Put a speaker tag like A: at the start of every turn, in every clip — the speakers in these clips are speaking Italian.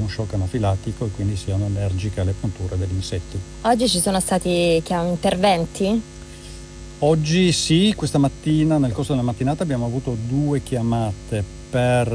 A: un shock anafilattico e quindi siano allergiche alle punture degli insetti.
B: Oggi ci sono stati interventi?
A: Oggi sì, questa mattina, nel corso della mattinata, abbiamo avuto 2 chiamate per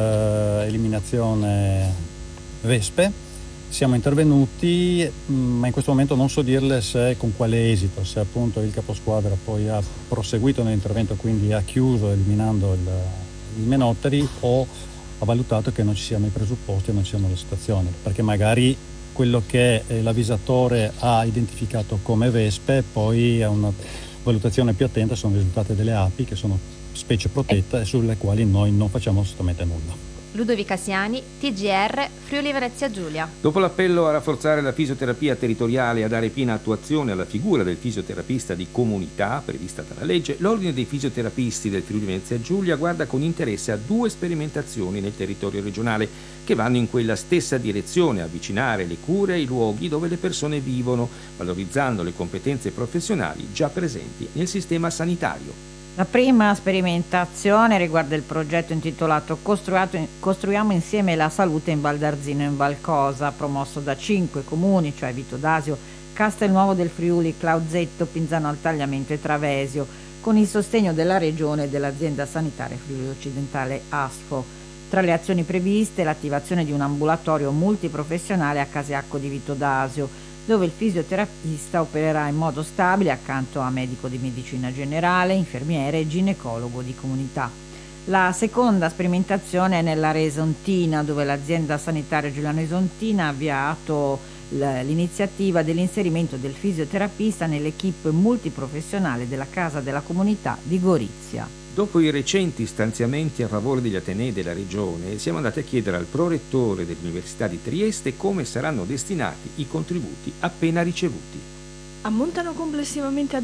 A: eliminazione vespe. Siamo intervenuti, ma in questo momento non so dirle se con quale esito, se appunto il caposquadra poi ha proseguito nell'intervento, quindi ha chiuso eliminando i menotteri, o ha valutato che non ci siano i presupposti e non ci siano le situazioni, perché magari quello che l'avvisatore ha identificato come vespe poi a una valutazione più attenta sono risultate delle api, che sono specie protette e sulle quali noi non facciamo assolutamente nulla.
C: Ludovica Siani, TGR, Friuli Venezia Giulia.
D: Dopo l'appello a rafforzare la fisioterapia territoriale e a dare piena attuazione alla figura del fisioterapista di comunità prevista dalla legge, l'Ordine dei fisioterapisti del Friuli Venezia Giulia guarda con interesse a 2 sperimentazioni nel territorio regionale che vanno in quella stessa direzione, avvicinare le cure ai luoghi dove le persone vivono, valorizzando le competenze professionali già presenti nel sistema sanitario.
E: La prima sperimentazione riguarda il progetto intitolato Costruiamo insieme la salute in Val d'Arzino e in Valcosa, promosso da 5 comuni, cioè Vito d'Asio, Castelnuovo del Friuli, Clauzetto, Pinzano al Tagliamento e Travesio, con il sostegno della Regione e dell'azienda sanitaria Friuli Occidentale ASFO. Tra le azioni previste l'attivazione di un ambulatorio multiprofessionale a Casiacco di Vito d'Asio, dove il fisioterapista opererà in modo stabile accanto a medico di medicina generale, infermiere e ginecologo di comunità. La seconda sperimentazione è nella Isontina, dove l'azienda sanitaria Giuliano Isontina ha avviato l'iniziativa dell'inserimento del fisioterapista nell'equipe multiprofessionale della Casa della Comunità di Gorizia.
D: Dopo i recenti stanziamenti a favore degli atenei della Regione, siamo andati a chiedere al prorettore dell'Università di Trieste come saranno destinati i contributi appena ricevuti.
F: Ammontano complessivamente a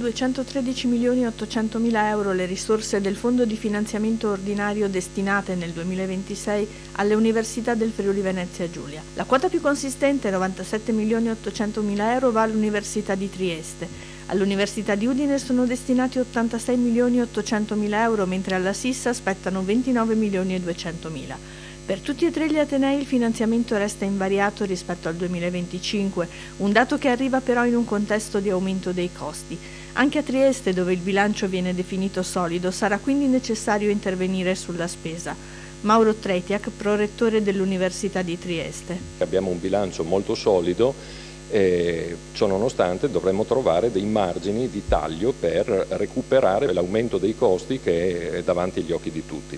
F: 213.800.000 euro le risorse del Fondo di finanziamento ordinario destinate nel 2026 alle università del Friuli Venezia Giulia. La quota più consistente, 97.800.000 euro, va all'Università di Trieste. All'Università di Udine sono destinati 86.800.000 euro, mentre alla SISSA spettano 29.200.000. Per tutti e 3 gli atenei il finanziamento resta invariato rispetto al 2025, un dato che arriva però in un contesto di aumento dei costi. Anche a Trieste, dove il bilancio viene definito solido, sarà quindi necessario intervenire sulla spesa. Mauro Tretiak, prorettore dell'Università di Trieste.
G: Abbiamo un bilancio molto solido. Ciò nonostante dovremmo trovare dei margini di taglio per recuperare l'aumento dei costi che è davanti agli occhi di tutti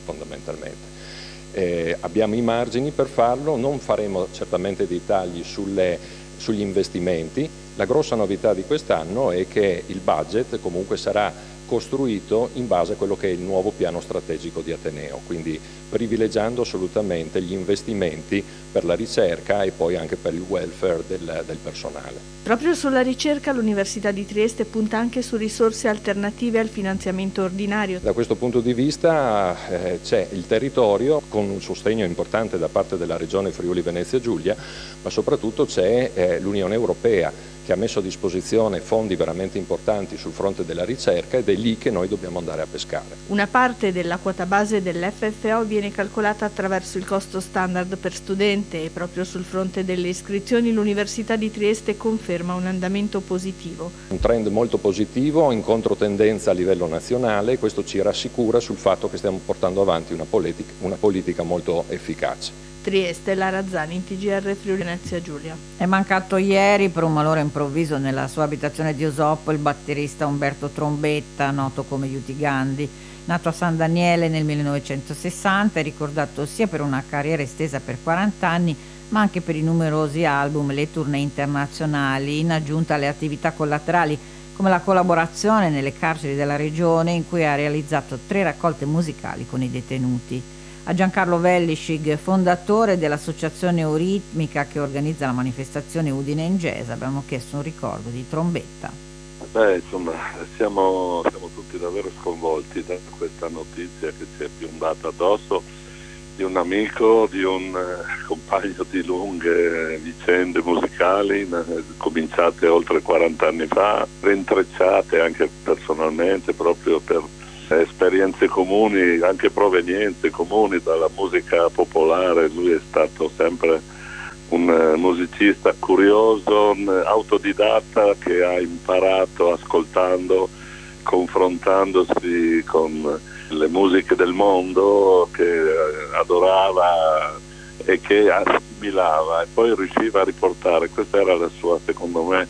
G: fondamentalmente. Abbiamo i margini per farlo, non faremo certamente dei tagli sugli investimenti. La grossa novità di quest'anno è che il budget comunque sarà costruito in base a quello che è il nuovo piano strategico di Ateneo, quindi privilegiando assolutamente gli investimenti per la ricerca e poi anche per il welfare del personale.
F: Proprio sulla ricerca l'Università di Trieste punta anche su risorse alternative al finanziamento ordinario.
G: Da questo punto di vista c'è il territorio con un sostegno importante da parte della Regione Friuli Venezia Giulia, ma soprattutto c'è l'Unione Europea che ha messo a disposizione fondi veramente importanti sul fronte della ricerca ed è lì che noi dobbiamo andare a pescare.
F: Una parte della quota base dell'FFO viene calcolata attraverso il costo standard per studente e proprio sul fronte delle iscrizioni l'Università di Trieste conferma un andamento positivo.
G: Un trend molto positivo, in controtendenza a livello nazionale, questo ci rassicura sul fatto che stiamo portando avanti una politica molto efficace.
F: Trieste, Lara Zani, TGR Friuli Venezia Giulia.
E: È mancato ieri per un malore improvviso nella sua abitazione di Osoppo il batterista Umberto Trombetta, noto come Yuti Gandhi. Nato a San Daniele nel 1960, è ricordato sia per una carriera estesa per 40 anni, ma anche per i numerosi album e le tournée internazionali, in aggiunta alle attività collaterali come la collaborazione nelle carceri della regione, in cui ha realizzato 3 raccolte musicali con i detenuti. A Giancarlo Vellischig, fondatore dell'associazione Euritmica che organizza la manifestazione Udine in Jazz, abbiamo chiesto un ricordo di Trombetta.
H: Insomma, siamo tutti davvero sconvolti da questa notizia che ci è piombata addosso, di un amico, di un compagno di lunghe vicende musicali, cominciate oltre 40 anni fa, rintrecciate anche personalmente proprio per esperienze comuni, anche provenienze comuni dalla musica popolare. Lui è stato sempre un musicista curioso, autodidatta, che ha imparato ascoltando, confrontandosi con le musiche del mondo, che adorava e che assimilava e poi riusciva a riportare. Questa era la sua, secondo me,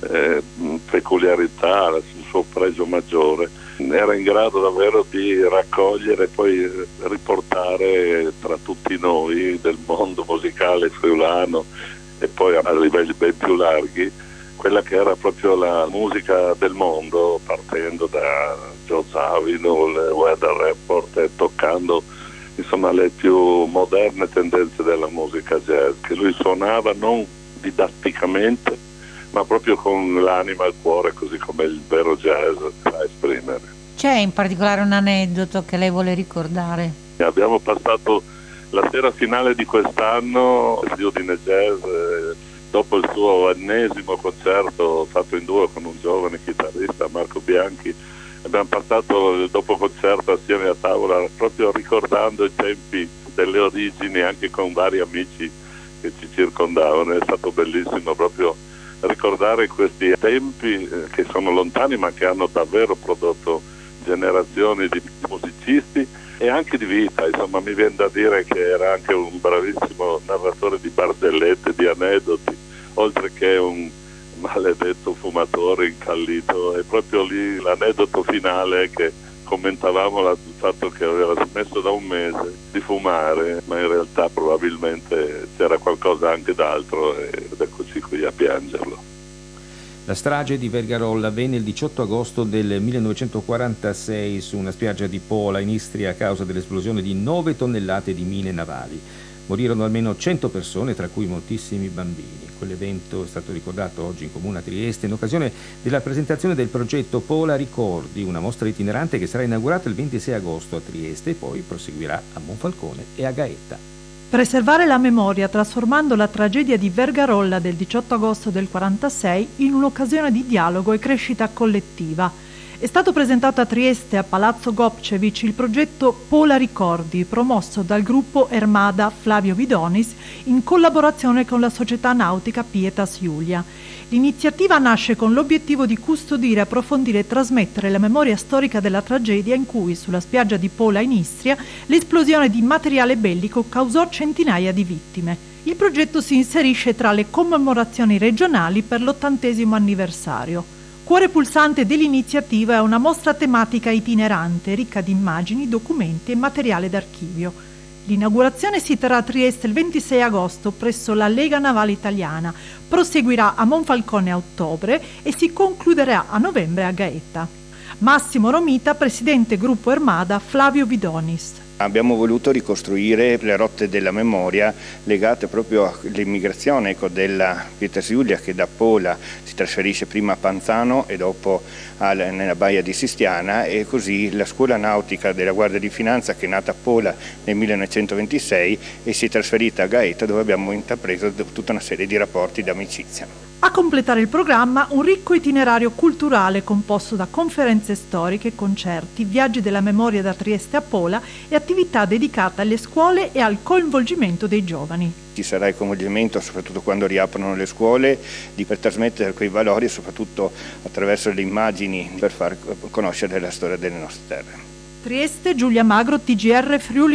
H: peculiarità, il suo pregio maggiore. Era in grado davvero di raccogliere e poi riportare tra tutti noi del mondo musicale friulano e poi a livelli ben più larghi quella che era proprio la musica del mondo, partendo da Joe Zawinul, il Weather Report e toccando insomma le più moderne tendenze della musica jazz, che lui suonava non didatticamente ma proprio con l'anima e il cuore, così come il vero jazz sa esprimere.
E: C'è in particolare un aneddoto che lei vuole ricordare?
H: Abbiamo passato la sera finale di quest'anno di Udine Jazz, dopo il suo ennesimo concerto fatto in duo con un giovane chitarrista, Marco Bianchi. Abbiamo passato il dopo concerto assieme a tavola, proprio ricordando i tempi delle origini, anche con vari amici che ci circondavano. È stato bellissimo proprio ricordare questi tempi che sono lontani ma che hanno davvero prodotto generazioni di musicisti e anche di vita. Insomma, mi viene da dire che era anche un bravissimo narratore di barzellette, di aneddoti, oltre che un maledetto fumatore incallito. E proprio lì l'aneddoto finale che commentavamo il fatto che aveva smesso da un mese di fumare, ma in realtà probabilmente c'era qualcosa anche d'altro ed eccoci qui a piangerlo.
D: La strage di Vergarolla avvenne il 18 agosto del 1946 su una spiaggia di Pola in Istria a causa dell'esplosione di 9 tonnellate di mine navali. Morirono almeno 100 persone, tra cui moltissimi bambini. Quell'evento è stato ricordato oggi in comune a Trieste in occasione della presentazione del progetto Pola Ricordi, una mostra itinerante che sarà inaugurata il 26 agosto a Trieste e poi proseguirà a Monfalcone e a Gaeta.
I: Preservare la memoria trasformando la tragedia di Vergarolla del 18 agosto del 46 in un'occasione di dialogo e crescita collettiva. È stato presentato a Trieste a Palazzo Gopcevic il progetto Pola Ricordi, promosso dal gruppo Ermada Flavio Vidonis in collaborazione con la società nautica Pietas Julia. L'iniziativa nasce con l'obiettivo di custodire, approfondire e trasmettere la memoria storica della tragedia in cui, sulla spiaggia di Pola in Istria, l'esplosione di materiale bellico causò centinaia di vittime. Il progetto si inserisce tra le commemorazioni regionali per l'80° anniversario. Cuore pulsante dell'iniziativa è una mostra tematica itinerante, ricca di immagini, documenti e materiale d'archivio. L'inaugurazione si terrà a Trieste il 26 agosto presso la Lega Navale Italiana, proseguirà a Monfalcone a ottobre e si concluderà a novembre a Gaeta. Massimo Romita, presidente gruppo Ermada Flavio Vidonis.
J: Abbiamo voluto ricostruire le rotte della memoria legate proprio all'immigrazione della Pietas Julia, che da Pola si trasferisce prima a Panzano e dopo nella baia di Sistiana, e così la scuola nautica della Guardia di Finanza, che è nata a Pola nel 1926 e si è trasferita a Gaeta, dove abbiamo intrapreso tutta una serie di rapporti di amicizia.
I: A completare il programma un ricco itinerario culturale composto da conferenze storiche, concerti, viaggi della memoria da Trieste a Pola e attività dedicate alle scuole e al coinvolgimento dei giovani.
J: Ci sarà il coinvolgimento, soprattutto quando riaprono le scuole, per trasmettere quei valori, soprattutto attraverso le immagini, per far conoscere la storia delle nostre terre.
I: Trieste, Giulia Magro, TGR Friuli.